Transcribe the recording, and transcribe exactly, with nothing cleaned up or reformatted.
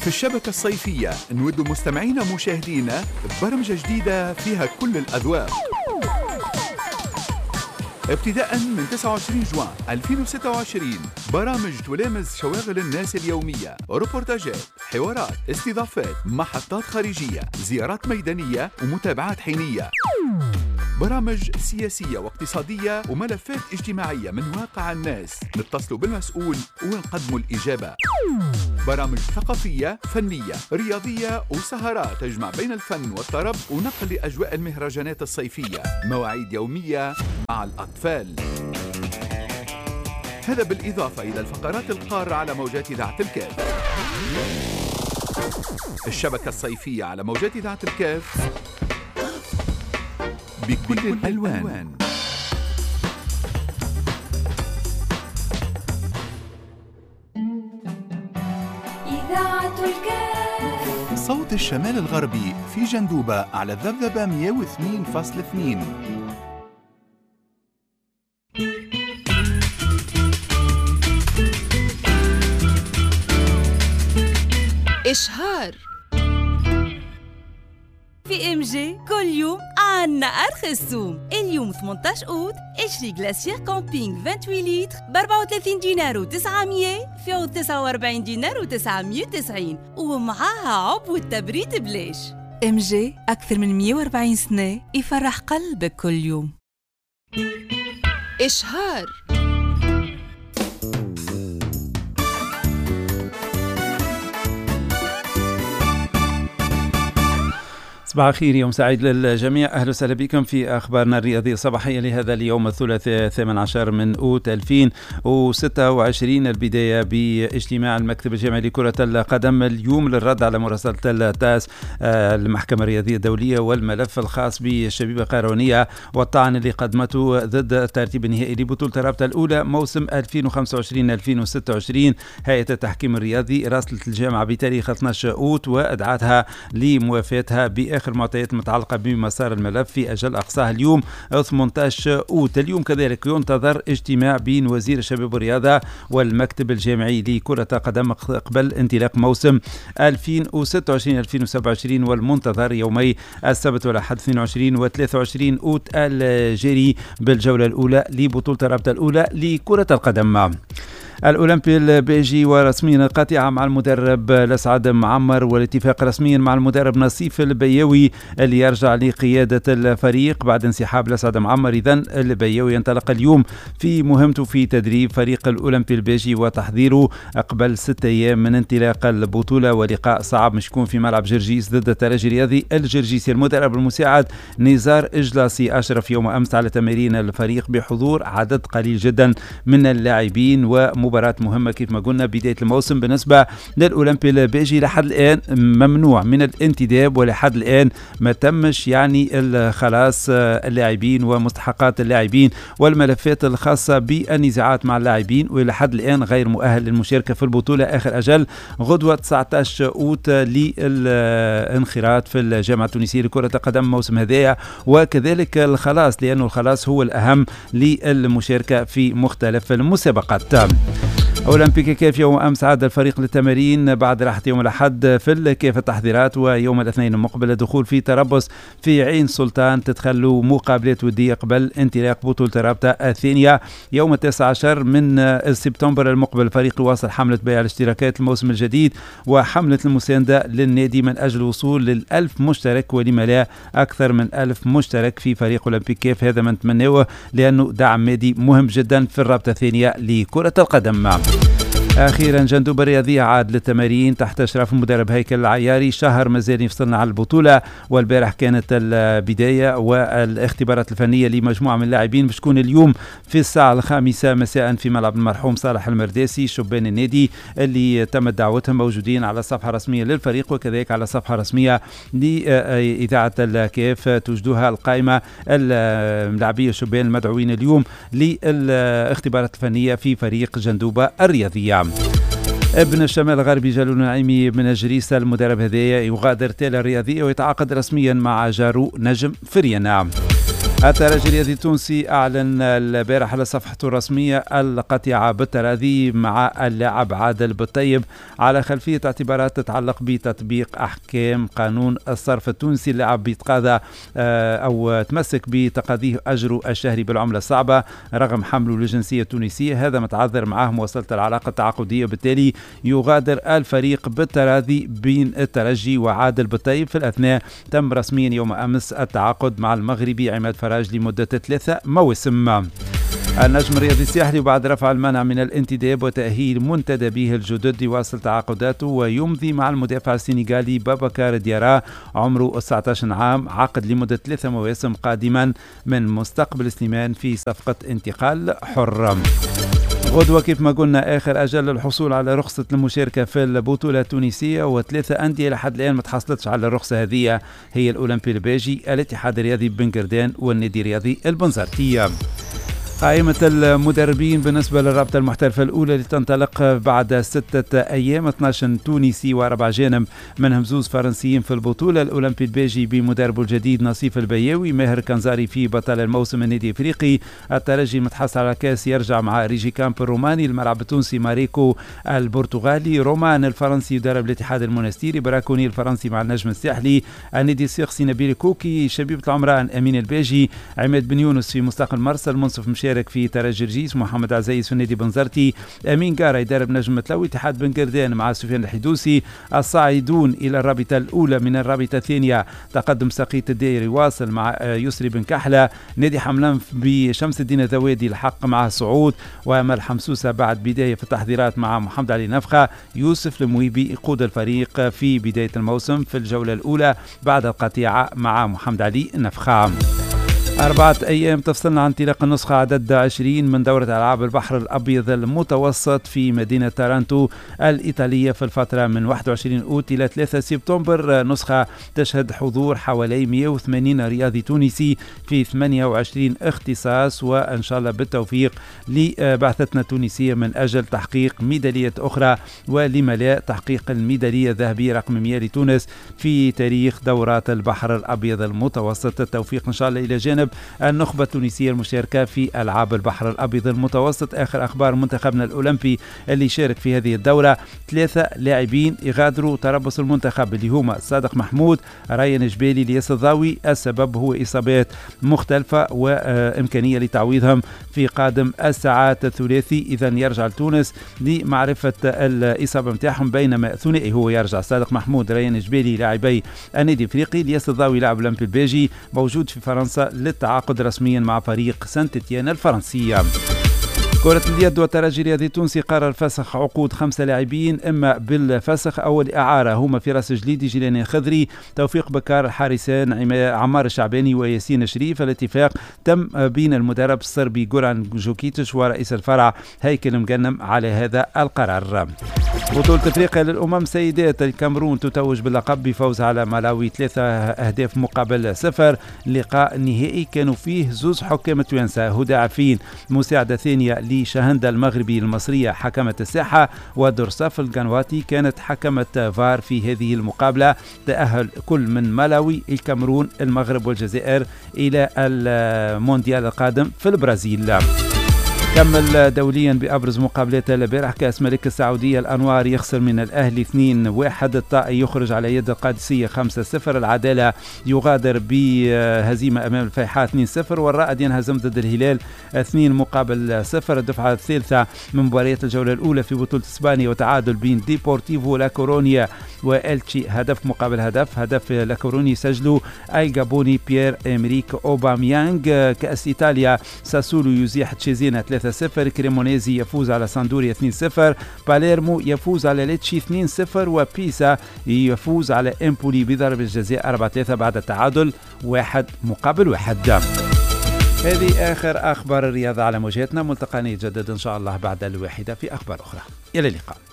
في الشبكة الصيفية نود مستمعينا ومشاهدينا ببرمجة جديدة فيها كل الأذواق. ابتداء من تسعة وعشرين جوان ألفين وستة وعشرين برامج تلامس شواغل الناس اليومية، روبورتاجات، حوارات، استضافات، محطات خارجية، زيارات ميدانية ومتابعات حينية، برامج سياسية واقتصادية وملفات اجتماعية من واقع الناس. نتصلوا بالمسؤول ونقدموا الإجابة. برامج ثقافية، فنية، رياضية وسهرات تجمع بين الفن والطرب ونقل لأجواء المهرجانات الصيفية. مواعيد يومية مع الأطفال. هذا بالإضافة إلى الفقرات القارة على موجات إذاعة الكاف. الشبكة الصيفية على موجات إذاعة الكاف بكل الألوان. إذاعة الكاف. صوت الشمال الغربي في جندوبة على الذبذبة مئة واثنين فاصلة اثنين. إشهار في ام جي كل يوم عنا أرخص سوم. اليوم ثمانية عشر أوت اشتري غلاسيير كامبينغ ثمانية وعشرين لتر ب أربعة وثلاثين دينار وتسعمية في عوض تسعة وأربعين دينار وتسعمية وتسعين، ومعاها عبوة تبريد بلاش. ام جي أكثر من مئة وأربعين سنة يفرح قلبك كل يوم. إشهار صباح الخير، يوم سعيد للجميع. أهلا وسهلا بكم في أخبارنا الرياضية الصباحية لهذا اليوم الثلاثاء الثامن عشر من أوت ألفين وستة وعشرين. البداية باجتماع المكتب الجامعي لكرة القدم اليوم للرد على مراسلة التاس المحكمة الرياضية الدولية والملف الخاص بالشبيبة القيروانية والطعن اللي قدمته ضد الترتيب النهائي لبطولة الرابطة الأولى موسم ألفين وخمسة وعشرين ألفين وستة وعشرين. هيئة التحكيم الرياضي راسلت الجامعة بتاريخ اثني عشر أوت وأدعتها لموافاتها بآخر آخر المعطيات المتعلقة بمسار الملف في أجل أقصاها اليوم ثمانية عشر أوت. اليوم كذلك ينتظر اجتماع بين وزير الشباب والرياضة والمكتب الجامعي لكرة القدم قبل انطلاق موسم ألفين وستة وعشرين ألفين وسبعة وعشرين، والمنتظر يومي السبت والأحد اثنين وعشرين وثلاثة وعشرين أوت الجاري بالجولة الأولى لبطولة الرابطة الأولى لكرة القدم. الأولمبي البيجي ورسميا قاطعة مع المدرب الأسعد معمر، والاتفاق رسميا مع المدرب نصيف البيوي اللي يرجع لقيادة الفريق بعد انسحاب الأسعد معمر. إذن البيوي ينطلق اليوم في مهمته في تدريب فريق الأولمبي البيجي وتحضيره قبل ستة أيام من انطلاق البطولة، ولقاء صعب مشكون في ملعب جرجيس ضد الترجي الرياضي الجرجيسي. المدرب المساعد نزار إجلاسي أشرف يوم أمس على تمارين الفريق بحضور عدد قليل جدا من اللاعبين، ومباراة مهمة كيف ما قلنا بداية الموسم بالنسبة للأولمبي البيجي. لحد الآن ممنوع من الانتداب، ولحد الآن ما تمش يعني خلاص اللاعبين ومستحقات اللاعبين والملفات الخاصة بالنزاعات مع اللاعبين، ولحد الآن غير مؤهل للمشاركة في البطولة. آخر أجل غدوة تسعة عشر أوت للانخراط في الجامعة التونسية لكرة القدم موسم هذايا، وكذلك الخلاص لأنه الخلاص هو الأهم للمشاركة في مختلف المسابقات. أولمبيك كيف يوم أمس عاد الفريق للتمارين بعد راحة يوم الأحد في الكيف التحضيرات، ويوم الاثنين المقبل الدخول في تربص في عين سلطان تتخلوا مقابلات ودية قبل انطلاق بطولة الرابطة الثانية. يوم التاسع عشر من سبتمبر المقبل الفريق يواصل حملة بيع الاشتراكات الموسم الجديد وحملة المساندة للنادي من أجل الوصول للألف مشترك، ولما لا أكثر من ألف مشترك في فريق أولمبيك كيف. هذا ما نتمناه لأنه دعم مادي مهم جدا في الرابطة الثانية لكرة القدم. أخيرا جندوبة الرياضية عاد للتمارين تحت إشراف المدرب هيكل العياري. شهر مازال يفصلنا على البطولة، والبارح كانت البداية والاختبارات الفنية لمجموعة من اللاعبين بتكون اليوم في الساعة الخامسة مساء في ملعب المرحوم صالح المرداسي. شبان النادي اللي تم دعوتهم موجودين على صفحة رسمية للفريق وكذلك على صفحة رسمية لإذاعة الكاف توجدوها القائمة اللاعبية الشبان المدعوين اليوم للاختبارات الفنية في فريق جندوبة الرياضية. ابن الشمال الغربي جلول نعيمي من جريسة المدرب هذايا يغادر تالا الرياضية ويتعاقد رسميا مع جارو نجم فريانا. الترجي الرياضي التونسي أعلن البارح على صفحته الرسمية القطيعة بالتراضي مع اللاعب عادل بالطيب على خلفية اعتبارات تتعلق بتطبيق أحكام قانون الصرف التونسي. اللاعب بيتقاضى أو تمسك بتقاضيه أجره الشهري بالعملة الصعبة رغم حمله للجنسية التونسية، هذا متعذر معه مواصلة العلاقة التعاقدية، بالتالي يغادر الفريق بالتراضي بين الترجي وعادل بالطيب. في الأثناء تم رسميا يوم أمس التعاقد مع المغربي عماد فراج لمدة ثلاثة مواسم. النجم الرياضي الساحلي وبعد رفع المنع من الانتداب وتأهيل منتدبيه الجدد يواصل تعاقداته ويمضي مع المدافع السنغالي بابكار ديارا عمره تسعة عشر عام عقد لمدة ثلاثة مواسم قادما من مستقبل سليمان في صفقة انتقال حر. غدوة كيف ما قلنا آخر أجل للحصول على رخصة المشاركة في البطولة التونسية، وثلاثة أندية لحد الآن ما تحصلتش على الرخصة هذه هي الأولمبي الباجي، الاتحاد الرياضي بن قردان والنادي الرياضي البنزرتية. قائمة المدربين بالنسبة للرابطة المحترفة الأولى لتنطلق بعد ستة أيام، اثني عشر تونسي وأربع جانب منهم زوز فرنسيين في البطولة. الأولمبي الباجي بمدربه الجديد نصيف البياوي، ماهر كنزاري في بطل الموسم النادي الإفريقي. الترجي متحصل على كاس يرجع مع ريجي كامب الروماني. الملعب التونسي ماريكو البرتغالي. رومان الفرنسي يدرب الاتحاد المونستيري. براكوني الفرنسي مع النجم الساحلي. النادي السيقسي نبيل كوكي. شبيبة العمران أمين الباجي. عماد بن يونس في مستقل مرسى. منصف مشارك في ترجي رجيس. محمد عزيز في النادي بنزرتي. امين قارة يدرب نجم متلوي. اتحاد بن قردان مع سفيان الحدوسي. الصاعدون الى الرابطه الاولى من الرابطه الثانيه تقدم سقيط الدائري واصل مع يسري بن كحله. نادي حملان بشمس الدين الذوادي الحق مع الصعود. وامل حمسوسه بعد بدايه في التحضيرات مع محمد علي نفخه. يوسف المويبي يقود الفريق في بدايه الموسم في الجوله الاولى بعد القطيعه مع محمد علي نفخه. أربعة أيام تفصلنا عن انطلاق النسخة عدد عشرين من دورة ألعاب البحر الأبيض المتوسط في مدينة تارانتو الإيطالية في الفترة من واحد وعشرين أوت إلى ثلاثة سبتمبر. نسخة تشهد حضور حوالي مئة وثمانين رياضي تونسي في ثمانية وعشرين اختصاص، وإن شاء الله بالتوفيق لبعثتنا التونسية من أجل تحقيق ميدالية أخرى ولملاء تحقيق الميدالية الذهبية رقم مئة لتونس في تاريخ دورات البحر الأبيض المتوسط. التوفيق إن شاء الله إلى جانب النخبة التونسية المشاركة في ألعاب البحر الأبيض المتوسط. آخر أخبار منتخبنا الأولمبي اللي شارك في هذه الدورة، ثلاثة لاعبين يغادروا تربص المنتخب اللي هما صادق محمود، ريان جبالي، الياس الضاوي. السبب هو إصابات مختلفة وإمكانية لتعويضهم في قادم الساعات الثلاثي. إذا يرجع لتونس لمعرفة الإصابة متاعهم، بينما ثنائي هو يرجع صادق محمود ريان جبالي لاعبي النادي الإفريقي. الياس الضاوي لاعب الأولمبي الباجي موجود في فرنسا للتعاقد رسميا مع فريق سانت إتيان الفرنسية. كرة اليد والترجي الرياضي التونسي قرر فسخ عقود خمسة لاعبين إما بالفسخ أو الإعارة، هما فراس جليدي، جيلاني خضري، توفيق بكار، الحارسان عمار الشعباني وياسين شريف. الاتفاق تم بين المدرب الصربي جوران جوكيتش ورئيس الفرع هيكل مقنم على هذا القرار. بطولة افريقيا للأمم سيدات، الكاميرون تتوج باللقب بفوز على مالاوي ثلاثة أهداف مقابل صفر. لقاء نهائي كانوا فيه زوز حكام توانسة، هدى عفين مساعدة ثانية لشهندة المغربي المصرية حكمة الساحة، ودرصاف القنواتي كانت حكمة فار في هذه المقابلة. تأهل كل من مالاوي، الكاميرون، المغرب والجزائر إلى المونديال القادم في البرازيل. كمل دوليا بأبرز مقابلات البارح، كأس ملك السعودية الأنوار يخسر من الأهلي اثنين واحد، الطائي يخرج على يد القادسية خمسة صفر، العدالة يغادر بهزيمة أمام الفيحاء اثنين صفر، والرائد ينهزم ضد الهلال اثنين مقابل صفر. الدفعة الثالثة من مباريات الجولة الأولى في بطولة إسبانيا، وتعادل بين ديبورتيفو لاكورونيا وإلتشي هدف مقابل هدف. هدف لاكورونيا سجلوا الجابوني بيير إمريك أوباميانغ. كأس إيطاليا، ساسولو يزيح تشيزينا ثلاثة صفر، كريمونيزي يفوز على ساندوريا اثنين صفر، باليرمو يفوز على ليتشي اثنين صفر، وبيسا يفوز على إمبولي بضربة الجزاء أربعة ثلاثة بعد التعادل واحد مقابل واحد. هذه آخر أخبار الرياضة على موجاتنا، ملتقانا يتجدد إن شاء الله بعد الواحدة في أخبار أخرى. إلى اللقاء.